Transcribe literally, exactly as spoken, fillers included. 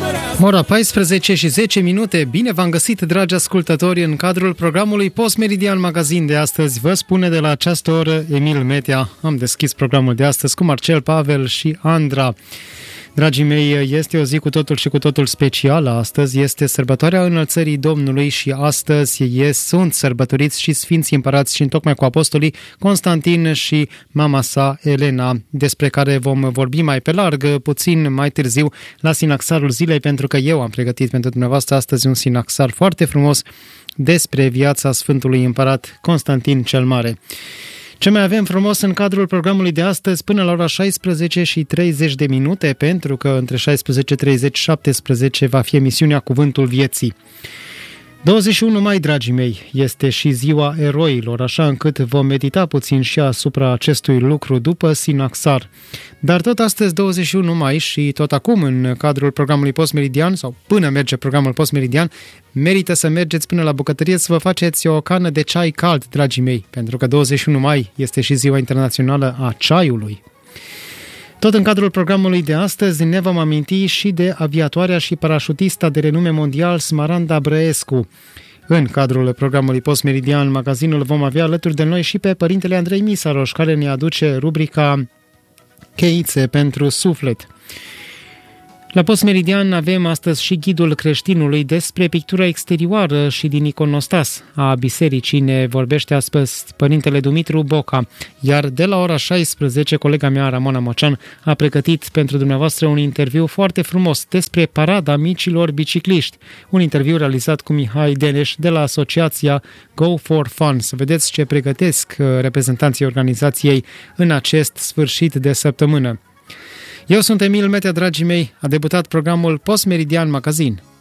Ora paisprezece și zece minute, bine v-am găsit, dragi ascultători, în cadrul programului Postmeridian Magazin de astăzi. Vă spune de la această oră Emil Metea. Am deschis programul de astăzi cu Marcel, Pavel și Andra. Dragii mei, este o zi cu totul și cu totul specială. Astăzi este sărbătoarea Înălțării Domnului și astăzi sunt sărbătoriți și Sfinții Împărați și întocmai cu apostolii Constantin și mama sa Elena, despre care vom vorbi mai pe larg puțin mai târziu la sinaxarul zilei, pentru că eu am pregătit pentru dumneavoastră astăzi un sinaxar foarte frumos despre viața Sfântului Împărat Constantin cel Mare. Ce mai avem frumos în cadrul programului de astăzi până la ora șaisprezece și treizeci de minute, pentru că între șaisprezece și treizeci și șaptesprezece va fi emisiunea Cuvântul Vieții. douăzeci și unu mai, dragii mei, este și ziua eroilor, așa încât vom medita puțin și asupra acestui lucru după sinaxar. Dar tot astăzi, douăzeci și unu mai, și tot acum în cadrul programului Postmeridian, sau până merge programul Postmeridian, merită să mergeți până la bucătărie să vă faceți o cană de ceai cald, dragii mei, pentru că douăzeci și unu mai este și ziua internațională a ceaiului. Tot în cadrul programului de astăzi ne vom aminti și de aviatoarea și parașutista de renume mondial Smaranda Brăescu. În cadrul programului Postmeridian Magazinul vom avea alături de noi și pe părintele Andrei Misaroș, care ne aduce rubrica Cheițe pentru suflet. La Postmeridian avem astăzi și ghidul creștinului despre pictura exterioară și din iconostas a bisericii. Ne vorbește astăzi părintele Dumitru Boca, iar de la ora șaisprezece colega mea Ramona Mocean a pregătit pentru dumneavoastră un interviu foarte frumos despre parada micilor bicicliști. Un interviu realizat cu Mihai Deneș de la asociația Go for Fun. Să vedeți ce pregătesc reprezentanții organizației în acest sfârșit de săptămână. Eu sunt Emil Metea, dragii mei, a debutat programul Postmeridian Magazin.